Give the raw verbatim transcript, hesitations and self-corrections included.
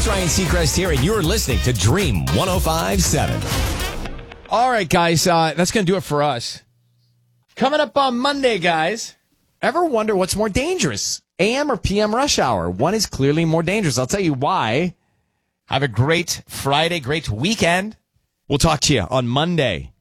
Ryan Seacrest here, and you're listening to Dream one oh five point seven. All right, guys, uh, that's going to do it for us. Coming up on Monday, guys, ever wonder what's more dangerous, A M or P M rush hour? One is clearly more dangerous. I'll tell you why. Have a great Friday, great weekend. We'll talk to you on Monday.